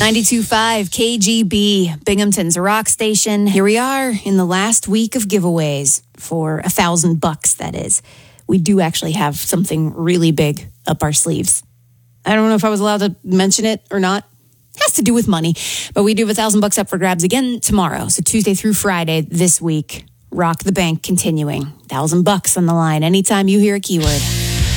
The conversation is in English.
92.5 KGB, Binghamton's rock station. Here we are in the last week of giveaways for $1,000, that is. We do actually have something really big up our sleeves. I don't know if I was allowed to mention it or not. It has to do with money. But we do have $1,000 up for grabs again tomorrow. So Tuesday through Friday this week. Rock the bank continuing. $1,000 on the line anytime you hear a keyword.